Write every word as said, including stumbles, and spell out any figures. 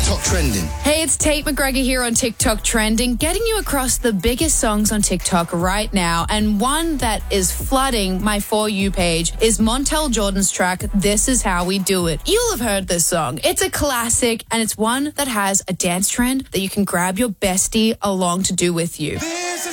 TikTok Trending. Hey, it's Tate McGregor here on TikTok Trending, getting you across the biggest songs on TikTok right now. And one that is flooding my For You page is Montel Jordan's track, This Is How We Do It. You'll have heard this song. It's a classic, and it's one that has a dance trend that you can grab your bestie along to do with you.